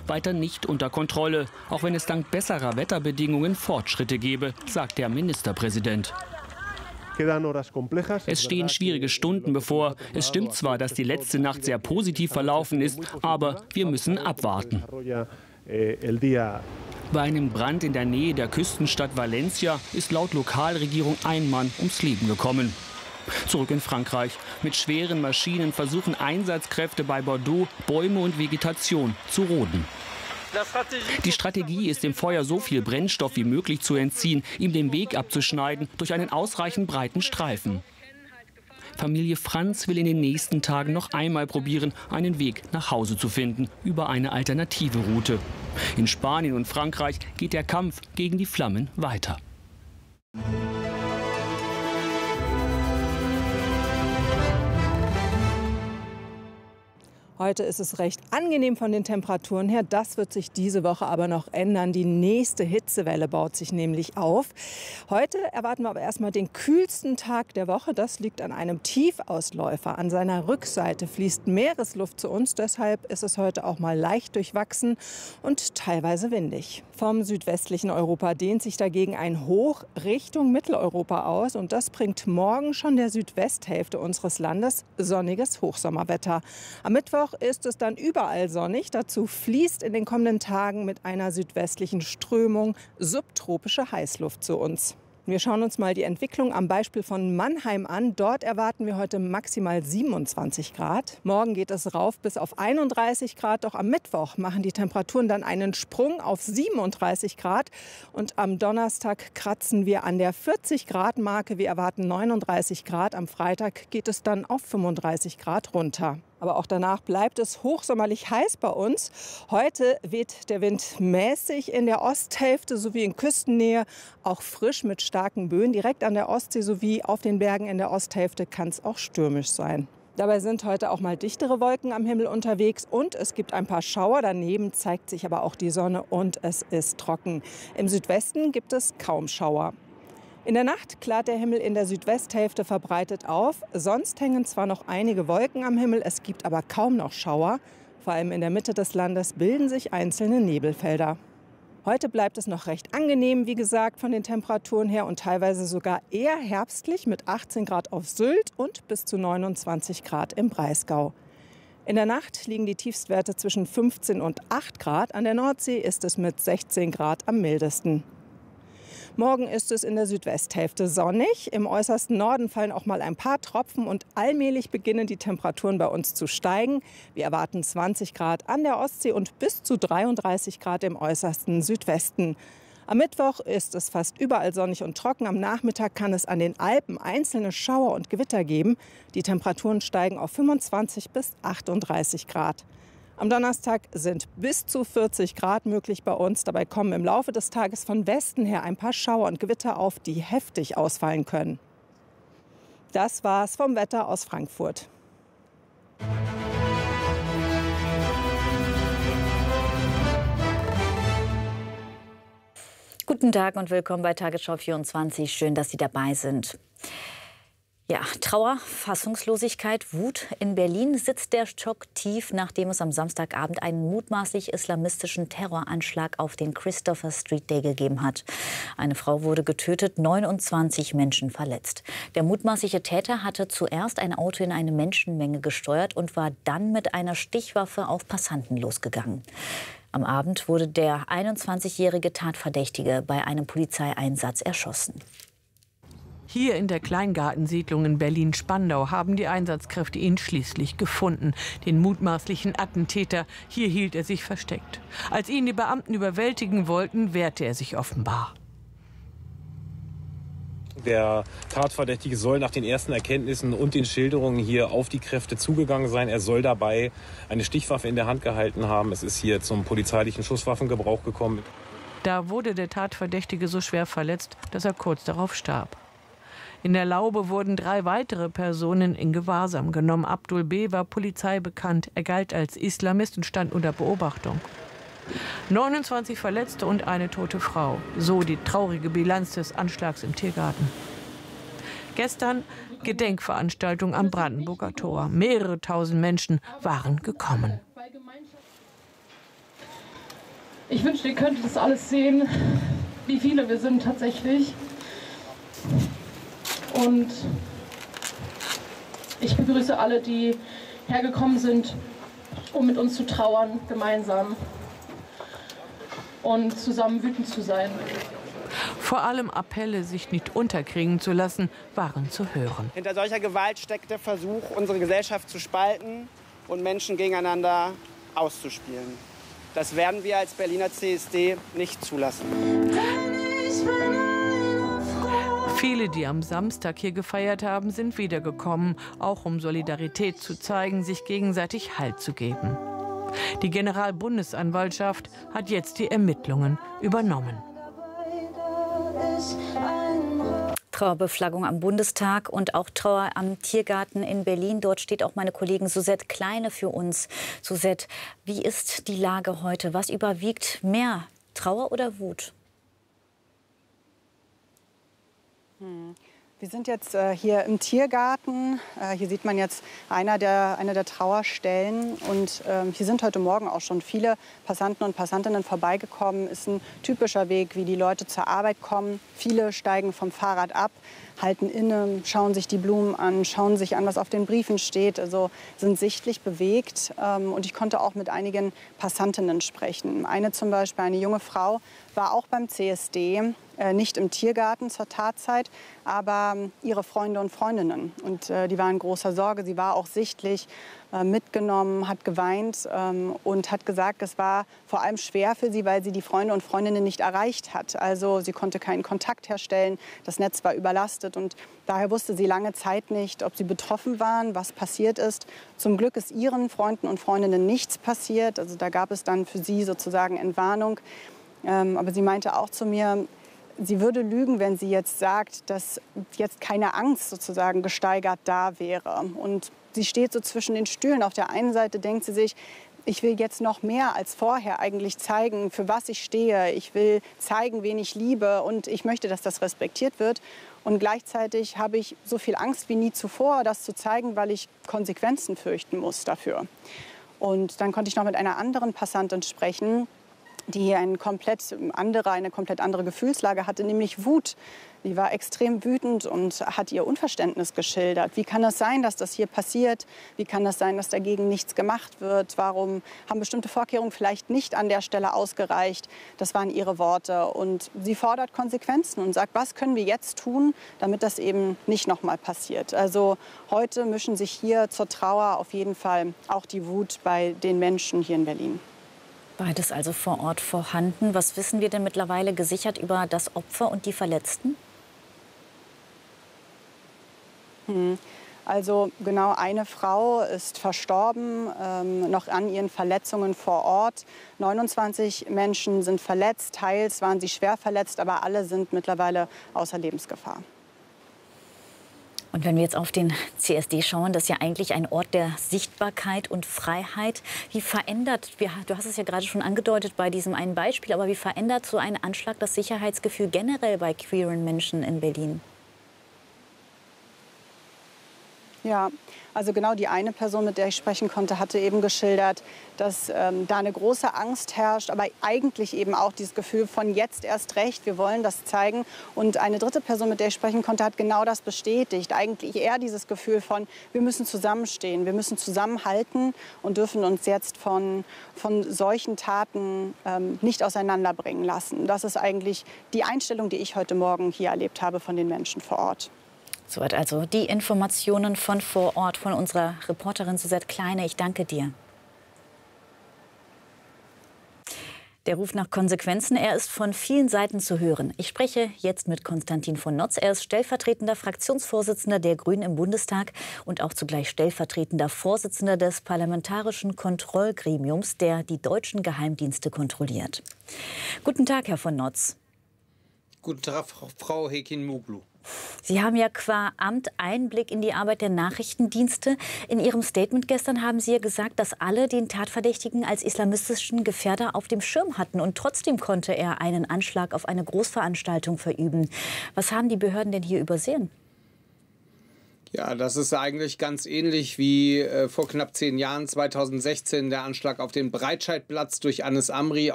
weiter nicht unter Kontrolle, auch wenn es dank besserer Wetterbedingungen Fortschritte gebe, sagt der Ministerpräsident. Es stehen schwierige Stunden bevor. Es stimmt zwar, dass die letzte Nacht sehr positiv verlaufen ist, aber wir müssen abwarten. Bei einem Brand in der Nähe der Küstenstadt Valencia ist laut Lokalregierung ein Mann ums Leben gekommen. Zurück in Frankreich. Mit schweren Maschinen versuchen Einsatzkräfte bei Bordeaux, Bäume und Vegetation zu roden. Die Strategie ist, dem Feuer so viel Brennstoff wie möglich zu entziehen, ihm den Weg abzuschneiden durch einen ausreichend breiten Streifen. Familie Franz will in den nächsten Tagen noch einmal probieren, einen Weg nach Hause zu finden über eine alternative Route. In Spanien und Frankreich geht der Kampf gegen die Flammen weiter. Heute ist es recht angenehm von den Temperaturen her. Das wird sich diese Woche aber noch ändern. Die nächste Hitzewelle baut sich nämlich auf. Heute erwarten wir aber erstmal den kühlsten Tag der Woche. Das liegt an einem Tiefausläufer. An seiner Rückseite fließt Meeresluft zu uns. Deshalb ist es heute auch mal leicht durchwachsen und teilweise windig. Vom südwestlichen Europa dehnt sich dagegen ein Hoch Richtung Mitteleuropa aus. Und das bringt morgen schon der Südwesthälfte unseres Landes sonniges Hochsommerwetter. Am Mittwoch ist es dann überall sonnig. Dazu fließt in den kommenden Tagen mit einer südwestlichen Strömung subtropische Heißluft zu uns. Wir schauen uns mal die Entwicklung am Beispiel von Mannheim an. Dort erwarten wir heute maximal 27 Grad. Morgen geht es rauf bis auf 31 Grad. Doch am Mittwoch machen die Temperaturen dann einen Sprung auf 37 Grad. Und am Donnerstag kratzen wir an der 40-Grad-Marke. Wir erwarten 39 Grad. Am Freitag geht es dann auf 35 Grad runter. Aber auch danach bleibt es hochsommerlich heiß bei uns. Heute weht der Wind mäßig in der Osthälfte sowie in Küstennähe, auch frisch mit starken Böen. Direkt an der Ostsee sowie auf den Bergen in der Osthälfte kann es auch stürmisch sein. Dabei sind heute auch mal dichtere Wolken am Himmel unterwegs und es gibt ein paar Schauer. Daneben zeigt sich aber auch die Sonne und es ist trocken. Im Südwesten gibt es kaum Schauer. In der Nacht klart der Himmel in der Südwesthälfte verbreitet auf. Sonst hängen zwar noch einige Wolken am Himmel, es gibt aber kaum noch Schauer. Vor allem in der Mitte des Landes bilden sich einzelne Nebelfelder. Heute bleibt es noch recht angenehm, wie gesagt, von den Temperaturen her und teilweise sogar eher herbstlich mit 18 Grad auf Sylt und bis zu 29 Grad im Breisgau. In der Nacht liegen die Tiefstwerte zwischen 15 und 8 Grad. An der Nordsee ist es mit 16 Grad am mildesten. Morgen ist es in der Südwesthälfte sonnig. Im äußersten Norden fallen auch mal ein paar Tropfen und allmählich beginnen die Temperaturen bei uns zu steigen. Wir erwarten 20 Grad an der Ostsee und bis zu 33 Grad im äußersten Südwesten. Am Mittwoch ist es fast überall sonnig und trocken. Am Nachmittag kann es an den Alpen einzelne Schauer und Gewitter geben. Die Temperaturen steigen auf 25 bis 38 Grad. Am Donnerstag sind bis zu 40 Grad möglich bei uns. Dabei kommen im Laufe des Tages von Westen her ein paar Schauer und Gewitter auf, die heftig ausfallen können. Das war's vom Wetter aus Frankfurt. Guten Tag und willkommen bei Tagesschau 24. Schön, dass Sie dabei sind. Ja, Trauer, Fassungslosigkeit, Wut. In Berlin sitzt der Schock tief, nachdem es am Samstagabend einen mutmaßlich islamistischen Terroranschlag auf den Christopher Street Day gegeben hat. Eine Frau wurde getötet, 29 Menschen verletzt. Der mutmaßliche Täter hatte zuerst ein Auto in eine Menschenmenge gesteuert und war dann mit einer Stichwaffe auf Passanten losgegangen. Am Abend wurde der 21-jährige Tatverdächtige bei einem Polizeieinsatz erschossen. Hier in der Kleingartensiedlung in Berlin-Spandau haben die Einsatzkräfte ihn schließlich gefunden. Den mutmaßlichen Attentäter. Hier hielt er sich versteckt. Als ihn die Beamten überwältigen wollten, wehrte er sich offenbar. Der Tatverdächtige soll nach den ersten Erkenntnissen und den Schilderungen hier auf die Kräfte zugegangen sein. Er soll dabei eine Stichwaffe in der Hand gehalten haben. Es ist hier zum polizeilichen Schusswaffengebrauch gekommen. Da wurde der Tatverdächtige so schwer verletzt, dass er kurz darauf starb. In der Laube wurden 3 weitere Personen in Gewahrsam genommen. Abdul B. war Polizei bekannt. Er galt als Islamist und stand unter Beobachtung. 29 Verletzte und eine tote Frau. So die traurige Bilanz des Anschlags im Tiergarten. Gestern Gedenkveranstaltung am Brandenburger Tor. Mehrere tausend Menschen waren gekommen. Ich wünschte, ihr könntet das alles sehen, wie viele wir sind tatsächlich. Und ich begrüße alle, die hergekommen sind, um mit uns zu trauern, gemeinsam und zusammen wütend zu sein. Vor allem Appelle, sich nicht unterkriegen zu lassen, waren zu hören. Hinter solcher Gewalt steckt der Versuch, unsere Gesellschaft zu spalten und Menschen gegeneinander auszuspielen. Das werden wir als Berliner CSD nicht zulassen. Viele, die am Samstag hier gefeiert haben, sind wiedergekommen, auch um Solidarität zu zeigen, sich gegenseitig Halt zu geben. Die Generalbundesanwaltschaft hat jetzt die Ermittlungen übernommen. Trauerbeflaggung am Bundestag und auch Trauer am Tiergarten in Berlin. Dort steht auch meine Kollegin Suzette Kleine für uns. Suzette, wie ist die Lage heute? Was überwiegt mehr, Trauer oder Wut? Wir sind jetzt hier im Tiergarten. Hier sieht man jetzt eine der Trauerstellen. Und hier sind heute Morgen auch schon viele Passanten und Passantinnen vorbeigekommen. Ist ein typischer Weg, wie die Leute zur Arbeit kommen. Viele steigen vom Fahrrad ab, halten inne, schauen sich die Blumen an, schauen sich an, was auf den Briefen steht. Also sind sichtlich bewegt. Und ich konnte auch mit einigen Passantinnen sprechen. Eine zum Beispiel, eine junge Frau, war auch beim CSD. Nicht im Tiergarten zur Tatzeit, aber ihre Freunde und Freundinnen. Und die waren in großer Sorge. Sie war auch sichtlich mitgenommen, hat geweint und hat gesagt, es war vor allem schwer für sie, weil sie die Freunde und Freundinnen nicht erreicht hat. Also sie konnte keinen Kontakt herstellen, das Netz war überlastet und daher wusste sie lange Zeit nicht, ob sie betroffen waren, was passiert ist. Zum Glück ist ihren Freunden und Freundinnen nichts passiert. Also da gab es dann für sie sozusagen Entwarnung. Aber sie meinte auch zu mir, sie würde lügen, wenn sie jetzt sagt, dass jetzt keine Angst sozusagen gesteigert da wäre. Und sie steht so zwischen den Stühlen. Auf der einen Seite denkt sie sich, ich will jetzt noch mehr als vorher eigentlich zeigen, für was ich stehe. Ich will zeigen, wen ich liebe und ich möchte, dass das respektiert wird. Und gleichzeitig habe ich so viel Angst wie nie zuvor, das zu zeigen, weil ich Konsequenzen fürchten muss dafür. Und dann konnte ich noch mit einer anderen Passantin sprechen, die eine komplett andere Gefühlslage hatte, nämlich Wut. Die war extrem wütend und hat ihr Unverständnis geschildert. Wie kann es sein, dass das hier passiert? Wie kann es sein, dass dagegen nichts gemacht wird? Warum haben bestimmte Vorkehrungen vielleicht nicht an der Stelle ausgereicht? Das waren ihre Worte. Und sie fordert Konsequenzen und sagt, was können wir jetzt tun, damit das eben nicht noch mal passiert? Also heute mischen sich hier zur Trauer auf jeden Fall auch die Wut bei den Menschen hier in Berlin. Beides also vor Ort vorhanden. Was wissen wir denn mittlerweile gesichert über das Opfer und die Verletzten? Also genau eine Frau ist verstorben, noch an ihren Verletzungen vor Ort. 29 Menschen sind verletzt, teils waren sie schwer verletzt, aber alle sind mittlerweile außer Lebensgefahr. Und wenn wir jetzt auf den CSD schauen, das ist ja eigentlich ein Ort der Sichtbarkeit und Freiheit. Wie verändert, du hast es ja gerade schon angedeutet bei diesem einen Beispiel, aber wie verändert so ein Anschlag das Sicherheitsgefühl generell bei queeren Menschen in Berlin? Ja, also genau die eine Person, mit der ich sprechen konnte, hatte eben geschildert, dass da eine große Angst herrscht, aber eigentlich eben auch dieses Gefühl von jetzt erst recht, wir wollen das zeigen. Und eine dritte Person, mit der ich sprechen konnte, hat genau das bestätigt. Eigentlich eher dieses Gefühl von, wir müssen zusammenstehen, wir müssen zusammenhalten und dürfen uns jetzt von solchen Taten nicht auseinanderbringen lassen. Das ist eigentlich die Einstellung, die ich heute Morgen hier erlebt habe von den Menschen vor Ort. Soweit also die Informationen von vor Ort von unserer Reporterin Suzette Kleine. Ich danke dir. Der Ruf nach Konsequenzen, er ist von vielen Seiten zu hören. Ich spreche jetzt mit Konstantin von Notz. Er ist stellvertretender Fraktionsvorsitzender der Grünen im Bundestag und auch zugleich stellvertretender Vorsitzender des Parlamentarischen Kontrollgremiums, der die deutschen Geheimdienste kontrolliert. Guten Tag, Herr von Notz. Guten Tag, Frau Hekin-Muglu. Sie haben ja qua Amt Einblick in die Arbeit der Nachrichtendienste. In Ihrem Statement gestern haben Sie ja gesagt, dass alle den Tatverdächtigen als islamistischen Gefährder auf dem Schirm hatten. Und trotzdem konnte er einen Anschlag auf eine Großveranstaltung verüben. Was haben die Behörden denn hier übersehen? Ja, das ist eigentlich ganz ähnlich wie vor knapp 10 Jahren, 2016, der Anschlag auf den Breitscheidplatz durch Anis Amri.